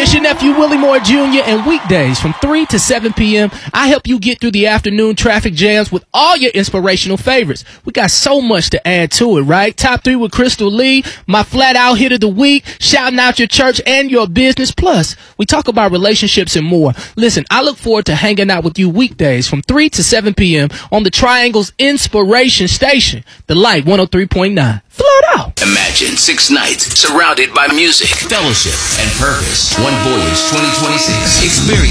It's your nephew Willie Moore Jr. and weekdays from 3 to 7 p.m. I help you get through the afternoon traffic jams with all your inspirational favorites. We got so much to add to it, right? Top 3 with Crystal Lee, my flat out hit of the week, shouting out your church and your business. Plus, we talk about relationships and more. Listen, I look forward to hanging out with you weekdays from 3 to 7 p.m. on the Triangle's Inspiration Station, The Light 103.9. Float out. Imagine 6 nights surrounded by music, fellowship, and purpose. One Voyage 2026. Experience